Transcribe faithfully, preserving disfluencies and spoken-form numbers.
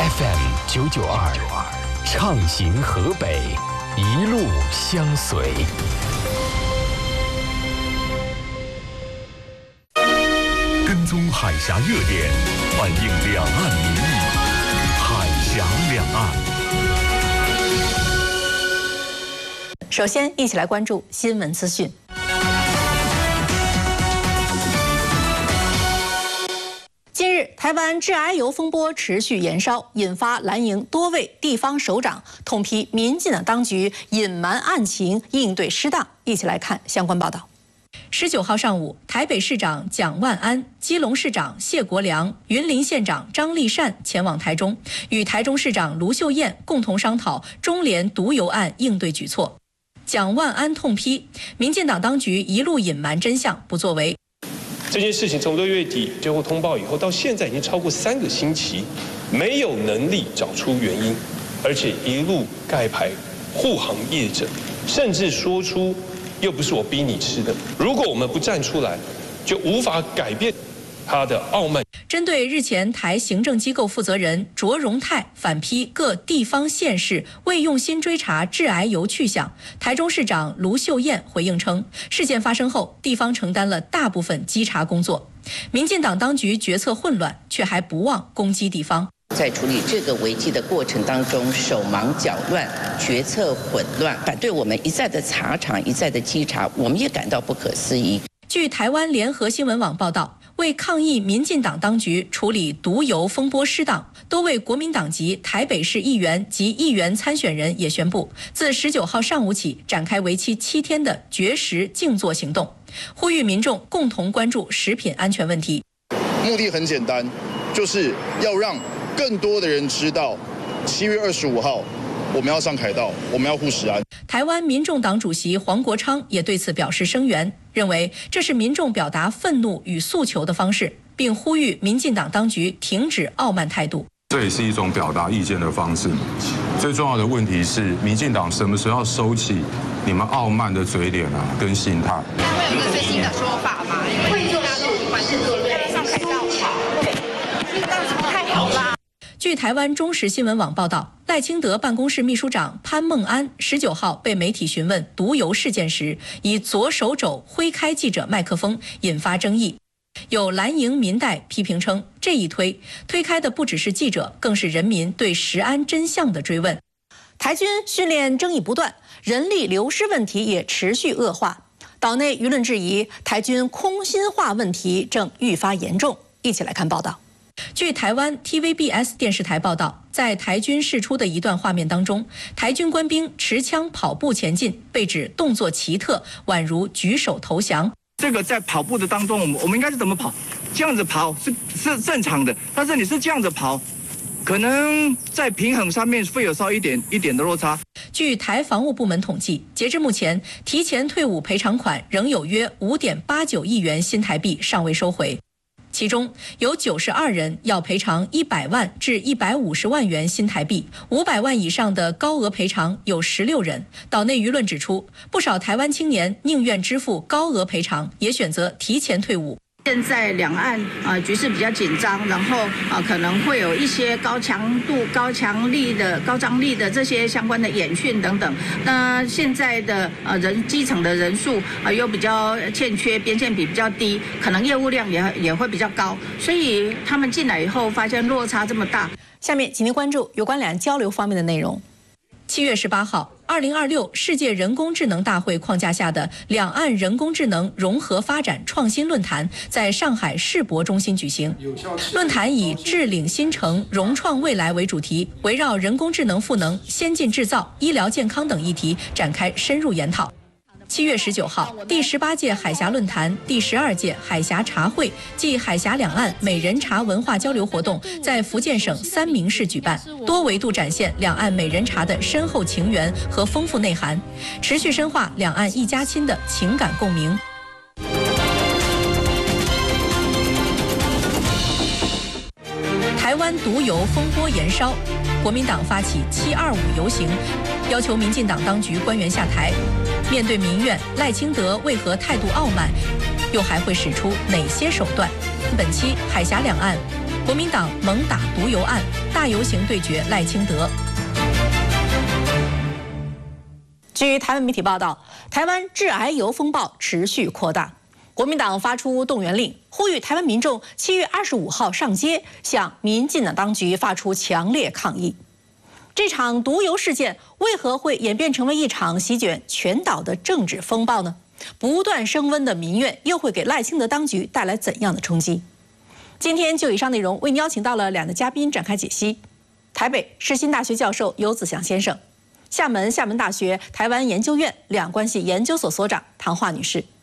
F M 九九二，畅行河北，一路相随。跟踪海峡热点，反映两岸民意，海峡两岸。 首先，一起来关注新闻资讯。近日，台湾致癌油风波持续延烧，引发蓝营多位地方首长痛批民进党当局隐瞒案情、应对失当。一起来看相关报道。十九号上午，台北市长蒋万安、基隆市长谢国良、云林县长张丽善前往台中，与台中市长卢秀燕共同商讨中联毒油案应对举措。蒋万安痛批民进党当局一路隐瞒真相，不作为。 这件事情从六月底接获通报以后，到现在已经超过三个星期，没有能力找出原因，而且一路盖牌护航业者，甚至说出又不是我逼你吃的。如果我们不站出来，就无法改变他的傲慢。 针对日前台行政机构负责人卓荣泰反批各地方县市未用心追查致癌油去向，台中市长卢秀燕回应称，事件发生后，地方承担了大部分稽查工作，民进党当局决策混乱，却还不忘攻击地方。 在处理这个危机的过程当中，手忙脚乱，决策混乱，反对我们一再的查场，一再的稽查，我们也感到不可思议。 据台湾联合新闻网报道，为抗议民进党当局处理毒油风波失当，多位国民党籍台北市议员及议员参选人也宣布，自十九号上午起展开为期七天的绝食静坐行动，呼吁民众共同关注食品安全问题。 目的很简单，就是要让更多的人知道，七月二十五号我们要上凯道，我们要护食安。 台湾民众党主席黄国昌也对此表示声援，认为这是民众表达愤怒与诉求的方式，并呼吁民进党当局停止傲慢态度。 这也是一种表达意见的方式。最重要的问题是，民进党什么时候要收起你们傲慢的嘴脸啊，跟心态？ 会有一个最新的说法吗？因为大家都关注说上凯道，对，这样子不太好啦。 据台湾中时新闻网报道，赖清德办公室秘书长潘孟安十九号被媒体询问毒油事件时，以左手肘挥开记者麦克风，引发争议。有蓝营民代批评称，这一推推开的不只是记者，更是人民对食安真相的追问。台军训练争议不断，人力流失问题也持续恶化。岛内舆论质疑台军空心化问题正愈发严重。一起来看报道。据台湾 T V B S 电视台报道，在台军释出的一段画面当中，台军官兵持枪跑步前进，被指动作奇特，宛如举手投降。 这个在跑步的当中，我们我们应该是怎么跑？这样子跑是是正常的，但是你是这样子跑，可能在平衡上面会有稍一点一点的落差。 据台防务部门统计，截至目前，提前退伍赔偿款仍有约 五点八九亿元新台币尚未收回。其中有九十二人要赔偿一百万至一百五十万元新台币，五百万以上的高额赔偿有十六人。岛内舆论指出，不少台湾青年宁愿支付高额赔偿，也选择提前退伍。 现在两岸啊、呃、局势比较紧张，然后啊、呃、可能会有一些高强度、高强力的、高张力的这些相关的演训等等。那现在的呃人基层的人数啊、呃、又比较欠缺，边线比比较低，可能业务量也也会比较高，所以他们进来以后发现落差这么大。 下面请您关注有关两岸交流方面的内容。七月十八号，二零二六世界人工智能大会框架下的两岸人工智能融合发展创新论坛在上海世博中心举行。论坛以智领新城、融创未来为主题，围绕人工智能赋能、先进制造、医疗健康等议题展开深入研讨。七月十九号，第十八届海峡论坛、第十二届海峡茶会暨海峡两岸美人茶文化交流活动在福建省三明市举办，多维度展现两岸美人茶的深厚情缘和丰富内涵，持续深化两岸一家亲的情感共鸣。台湾毒油风波延烧，国民党发起七二五游行，要求民进党当局官员下台。面对民怨，赖清德为何态度傲慢，又还会使出哪些手段？本期海峡两岸， 国民党猛打毒油案，大游行对决赖清德。据台湾媒体报道，台湾致癌油风暴持续扩大，国民党发出动员令，呼吁台湾民众七月二十五号上街，向民进党当局发出强烈抗议。这场毒油事件为何会演变成为一场席卷全岛的政治风暴呢？不断升温的民怨又会给赖清德当局带来怎样的冲击？今天就以上内容为您邀请到了两个嘉宾展开解析：台北世新大学教授游子祥先生，厦门厦门大学台湾研究院两岸关系研究所所长唐华女士。